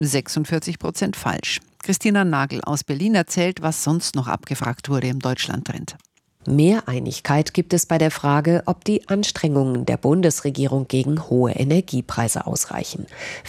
46% falsch. Christina Nagel aus Berlin erzählt, was sonst noch abgefragt wurde im Deutschlandtrend. Mehr Einigkeit gibt es bei der Frage, ob die Anstrengungen der Bundesregierung gegen hohe Energiepreise ausreichen.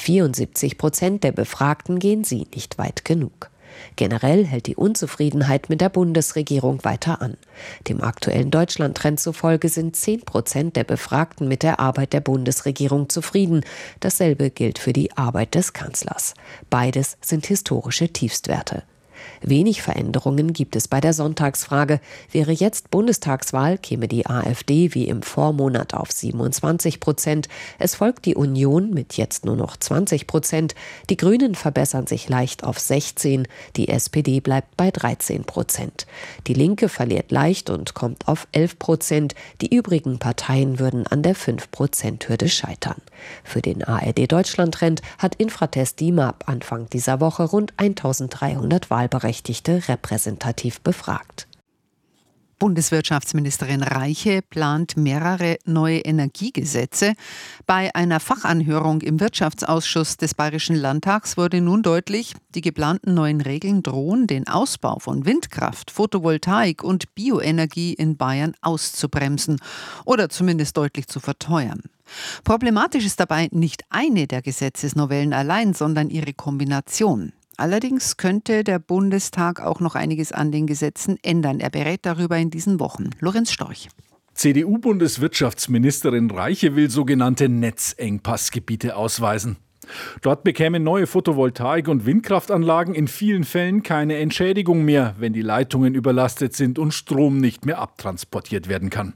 74% der Befragten gehen sie nicht weit genug. Generell hält die Unzufriedenheit mit der Bundesregierung weiter an. Dem aktuellen Deutschlandtrend zufolge sind 10% der Befragten mit der Arbeit der Bundesregierung zufrieden. Dasselbe gilt für die Arbeit des Kanzlers. Beides sind historische Tiefstwerte. Wenig Veränderungen gibt es bei der Sonntagsfrage. Wäre jetzt Bundestagswahl, käme die AfD wie im Vormonat auf 27%. Es folgt die Union mit jetzt nur noch 20%. Die Grünen verbessern sich leicht auf 16%. Die SPD bleibt bei 13%. Die Linke verliert leicht und kommt auf 11%. Die übrigen Parteien würden an der 5%-Hürde scheitern. Für den ARD-Deutschland-Trend hat Infratest DIMAP Anfang dieser Woche rund 1300 Wahlberechtigte repräsentativ befragt. Bundeswirtschaftsministerin Reiche plant mehrere neue Energiegesetze. Bei einer Fachanhörung im Wirtschaftsausschuss des Bayerischen Landtags wurde nun deutlich, die geplanten neuen Regeln drohen, den Ausbau von Windkraft, Photovoltaik und Bioenergie in Bayern auszubremsen oder zumindest deutlich zu verteuern. Problematisch ist dabei nicht eine der Gesetzesnovellen allein, sondern ihre Kombination. Allerdings könnte der Bundestag auch noch einiges an den Gesetzen ändern. Er berät darüber in diesen Wochen. Lorenz Storch. CDU-Bundeswirtschaftsministerin Reiche will sogenannte Netzengpassgebiete ausweisen. Dort bekämen neue Photovoltaik- und Windkraftanlagen in vielen Fällen keine Entschädigung mehr, wenn die Leitungen überlastet sind und Strom nicht mehr abtransportiert werden kann.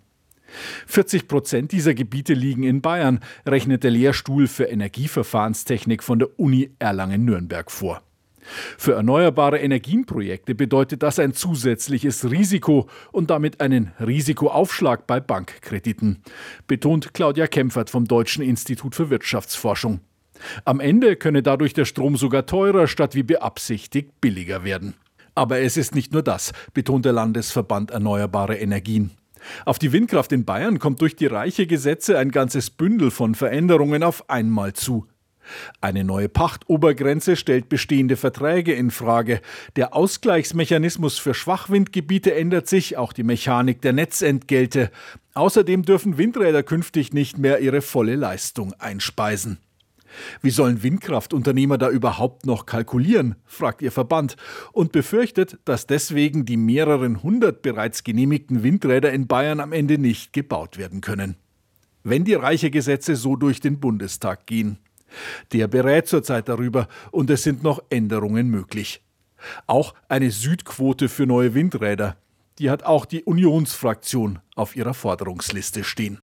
40% dieser Gebiete liegen in Bayern, rechnet der Lehrstuhl für Energieverfahrenstechnik von der Uni Erlangen-Nürnberg vor. Für erneuerbare Energienprojekte bedeutet das ein zusätzliches Risiko und damit einen Risikoaufschlag bei Bankkrediten, betont Claudia Kempfert vom Deutschen Institut für Wirtschaftsforschung. Am Ende könne dadurch der Strom sogar teurer statt wie beabsichtigt billiger werden. Aber es ist nicht nur das, betont der Landesverband Erneuerbare Energien. Auf die Windkraft in Bayern kommt durch die Reiche-Gesetze ein ganzes Bündel von Veränderungen auf einmal zu. Eine neue Pachtobergrenze stellt bestehende Verträge in Frage. Der Ausgleichsmechanismus für Schwachwindgebiete ändert sich, auch die Mechanik der Netzentgelte. Außerdem dürfen Windräder künftig nicht mehr ihre volle Leistung einspeisen. Wie sollen Windkraftunternehmer da überhaupt noch kalkulieren, fragt ihr Verband und befürchtet, dass deswegen die mehreren hundert bereits genehmigten Windräder in Bayern am Ende nicht gebaut werden können. Wenn die Reiche-Gesetze so durch den Bundestag gehen. Der berät zurzeit darüber und es sind noch Änderungen möglich. Auch eine Südquote für neue Windräder. Die hat auch die Unionsfraktion auf ihrer Forderungsliste stehen.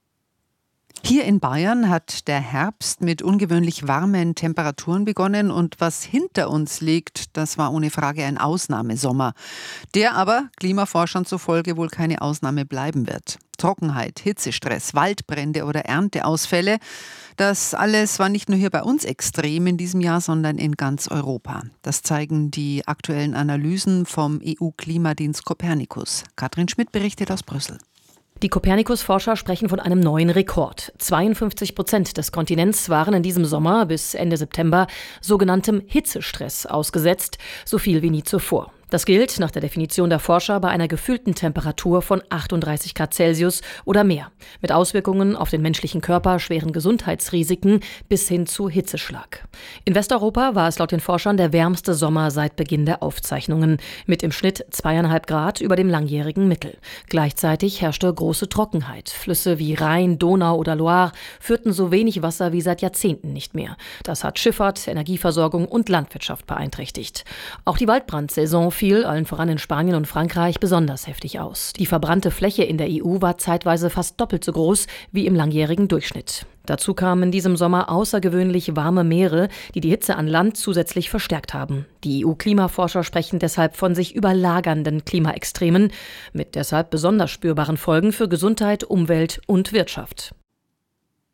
Hier in Bayern hat der Herbst mit ungewöhnlich warmen Temperaturen begonnen und was hinter uns liegt, das war ohne Frage ein Ausnahmesommer, der aber Klimaforschern zufolge wohl keine Ausnahme bleiben wird. Trockenheit, Hitzestress, Waldbrände oder Ernteausfälle, das alles war nicht nur hier bei uns extrem in diesem Jahr, sondern in ganz Europa. Das zeigen die aktuellen Analysen vom EU-Klimadienst Copernicus. Katrin Schmidt berichtet aus Brüssel. Die Copernicus-Forscher sprechen von einem neuen Rekord. 52% des Kontinents waren in diesem Sommer bis Ende September sogenanntem Hitzestress ausgesetzt, so viel wie nie zuvor. Das gilt nach der Definition der Forscher bei einer gefühlten Temperatur von 38 Grad Celsius oder mehr, mit Auswirkungen auf den menschlichen Körper, schweren Gesundheitsrisiken bis hin zu Hitzeschlag. In Westeuropa war es laut den Forschern der wärmste Sommer seit Beginn der Aufzeichnungen, mit im Schnitt 2,5 Grad über dem langjährigen Mittel. Gleichzeitig herrschte große Trockenheit. Flüsse wie Rhein, Donau oder Loire führten so wenig Wasser wie seit Jahrzehnten nicht mehr. Das hat Schifffahrt, Energieversorgung und Landwirtschaft beeinträchtigt. Auch die Waldbrandsaison fiel, allen voran in Spanien und Frankreich, besonders heftig aus. Die verbrannte Fläche in der EU war zeitweise fast doppelt so groß wie im langjährigen Durchschnitt. Dazu kamen in diesem Sommer außergewöhnlich warme Meere, die die Hitze an Land zusätzlich verstärkt haben. Die EU-Klimaforscher sprechen deshalb von sich überlagernden Klimaextremen mit deshalb besonders spürbaren Folgen für Gesundheit, Umwelt und Wirtschaft.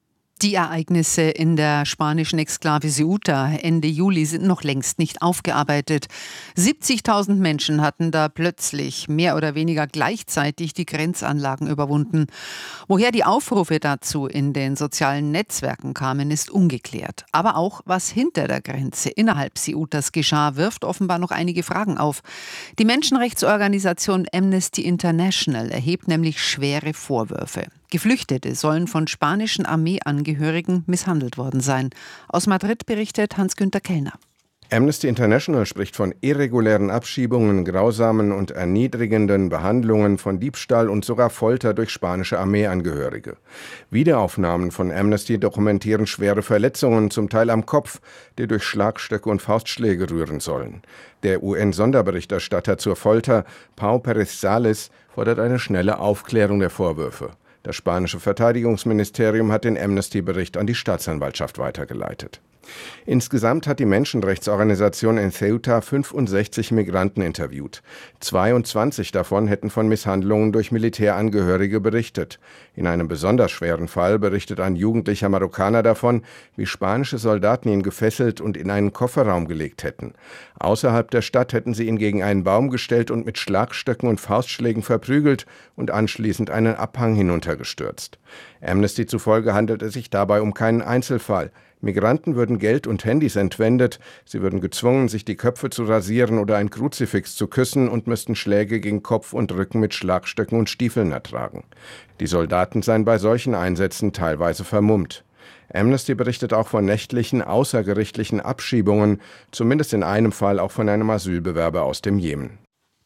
Die Ereignisse in der spanischen Exklave Ceuta Ende Juli sind noch längst nicht aufgearbeitet. 70.000 Menschen hatten da plötzlich mehr oder weniger gleichzeitig die Grenzanlagen überwunden. Woher die Aufrufe dazu in den sozialen Netzwerken kamen, ist ungeklärt. Aber auch, was hinter der Grenze innerhalb Ceutas geschah, wirft offenbar noch einige Fragen auf. Die Menschenrechtsorganisation Amnesty International erhebt nämlich schwere Vorwürfe. Geflüchtete sollen von spanischen Armeeangehörigen misshandelt worden sein. Aus Madrid berichtet Hans-Günther Kellner. Amnesty International spricht von irregulären Abschiebungen, grausamen und erniedrigenden Behandlungen, von Diebstahl und sogar Folter durch spanische Armeeangehörige. Videoaufnahmen von Amnesty dokumentieren schwere Verletzungen, zum Teil am Kopf, die durch Schlagstöcke und Faustschläge rühren sollen. Der UN-Sonderberichterstatter zur Folter, Pau Pérez-Sales, fordert eine schnelle Aufklärung der Vorwürfe. Das spanische Verteidigungsministerium hat den Amnesty-Bericht an die Staatsanwaltschaft weitergeleitet. Insgesamt hat die Menschenrechtsorganisation in Ceuta 65 Migranten interviewt. 22 davon hätten von Misshandlungen durch Militärangehörige berichtet. In einem besonders schweren Fall berichtet ein jugendlicher Marokkaner davon, wie spanische Soldaten ihn gefesselt und in einen Kofferraum gelegt hätten. Außerhalb der Stadt hätten sie ihn gegen einen Baum gestellt und mit Schlagstöcken und Faustschlägen verprügelt und anschließend einen Abhang hinuntergestürzt. Amnesty zufolge handelt es sich dabei um keinen Einzelfall. Migranten würden Geld und Handys entwendet, sie würden gezwungen, sich die Köpfe zu rasieren oder ein Kruzifix zu küssen und müssten Schläge gegen Kopf und Rücken mit Schlagstöcken und Stiefeln ertragen. Die Soldaten seien bei solchen Einsätzen teilweise vermummt. Amnesty berichtet auch von nächtlichen, außergerichtlichen Abschiebungen, zumindest in einem Fall auch von einem Asylbewerber aus dem Jemen.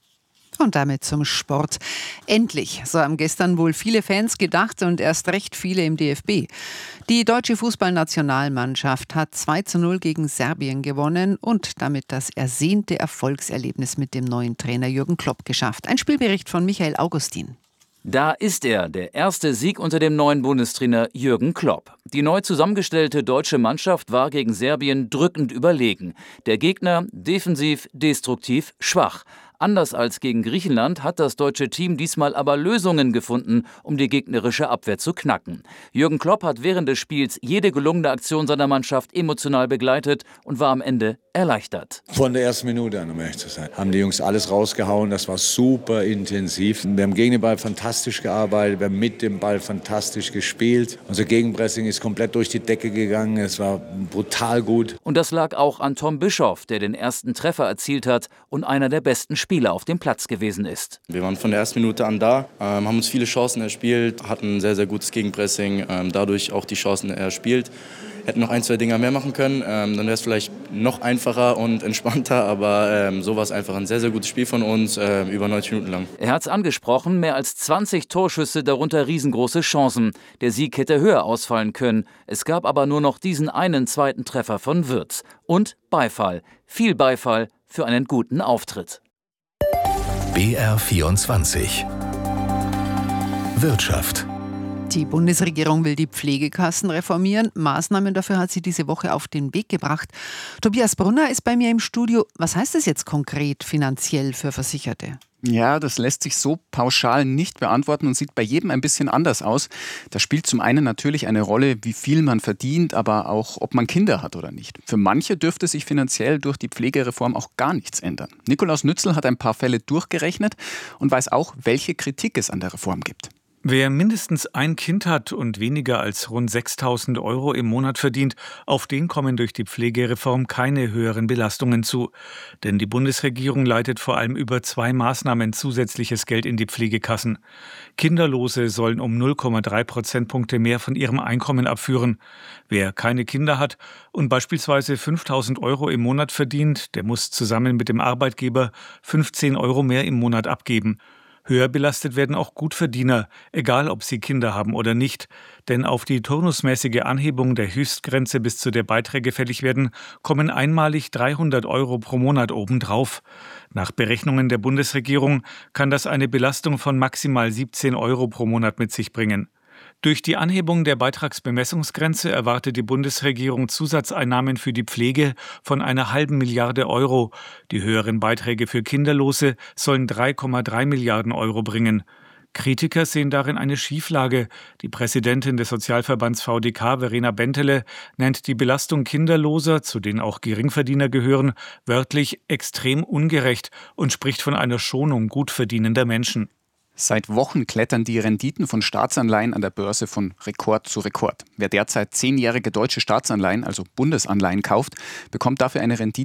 Und damit zum Sport. Endlich, so haben gestern wohl viele Fans gedacht und erst recht viele im DFB. Die deutsche Fußballnationalmannschaft hat 2:0 gegen Serbien gewonnen und damit das ersehnte Erfolgserlebnis mit dem neuen Trainer Jürgen Klopp geschafft. Ein Spielbericht von Michael Augustin. Da ist er, der erste Sieg unter dem neuen Bundestrainer Jürgen Klopp. Die neu zusammengestellte deutsche Mannschaft war gegen Serbien drückend überlegen. Der Gegner defensiv, destruktiv, schwach. Anders als gegen Griechenland hat das deutsche Team diesmal aber Lösungen gefunden, um die gegnerische Abwehr zu knacken. Jürgen Klopp hat während des Spiels jede gelungene Aktion seiner Mannschaft emotional begleitet und war am Ende erleichtert. Von der ersten Minute an, um ehrlich zu sein, haben die Jungs alles rausgehauen. Das war super intensiv. Wir haben gegen den Ball fantastisch gearbeitet, wir haben mit dem Ball fantastisch gespielt. Unser Gegenpressing ist komplett durch die Decke gegangen. Es war brutal gut. Und das lag auch an Tom Bischoff, der den ersten Treffer erzielt hat und einer der besten Spieler auf dem Platz gewesen ist. Wir waren von der ersten Minute an da, haben uns viele Chancen erspielt, hatten ein sehr, sehr gutes Gegenpressing, dadurch auch die Chancen erspielt. Hätten noch 1, 2 Dinger mehr machen können, dann wäre es vielleicht noch einfacher und entspannter, aber so war es einfach ein sehr, sehr gutes Spiel von uns, über 90 Minuten lang. Er hat es angesprochen, mehr als 20 Torschüsse, darunter riesengroße Chancen. Der Sieg hätte höher ausfallen können. Es gab aber nur noch diesen einen zweiten Treffer von Wirtz. Und Beifall, viel Beifall für einen guten Auftritt. BR24 Wirtschaft. Die Bundesregierung will die Pflegekassen reformieren. Maßnahmen dafür hat sie diese Woche auf den Weg gebracht. Tobias Brunner ist bei mir im Studio. Was heißt das jetzt konkret finanziell für Versicherte? Ja, das lässt sich so pauschal nicht beantworten und sieht bei jedem ein bisschen anders aus. Da spielt zum einen natürlich eine Rolle, wie viel man verdient, aber auch, ob man Kinder hat oder nicht. Für manche dürfte sich finanziell durch die Pflegereform auch gar nichts ändern. Nikolaus Nützel hat ein paar Fälle durchgerechnet und weiß auch, welche Kritik es an der Reform gibt. Wer mindestens ein Kind hat und weniger als rund 6.000 € im Monat verdient, auf den kommen durch die Pflegereform keine höheren Belastungen zu. Denn die Bundesregierung leitet vor allem über 2 Maßnahmen zusätzliches Geld in die Pflegekassen. Kinderlose sollen um 0,3 Prozentpunkte mehr von ihrem Einkommen abführen. Wer keine Kinder hat und beispielsweise 5.000 € im Monat verdient, der muss zusammen mit dem Arbeitgeber 15 € mehr im Monat abgeben. Höher belastet werden auch Gutverdiener, egal ob sie Kinder haben oder nicht. Denn auf die turnusmäßige Anhebung der Höchstgrenze, bis zu der Beiträge fällig werden, kommen einmalig 300 € pro Monat obendrauf. Nach Berechnungen der Bundesregierung kann das eine Belastung von maximal 17 € pro Monat mit sich bringen. Durch die Anhebung der Beitragsbemessungsgrenze erwartet die Bundesregierung Zusatzeinnahmen für die Pflege von einer halben Milliarde €. Die höheren Beiträge für Kinderlose sollen 3,3 Milliarden € bringen. Kritiker sehen darin eine Schieflage. Die Präsidentin des Sozialverbands VDK, Verena Bentele, nennt die Belastung Kinderloser, zu denen auch Geringverdiener gehören, wörtlich extrem ungerecht und spricht von einer Schonung gut verdienender Menschen. Seit Wochen klettern die Renditen von Staatsanleihen an der Börse von Rekord zu Rekord. Wer derzeit 10-jährige deutsche Staatsanleihen, also Bundesanleihen, kauft, bekommt dafür eine Rendite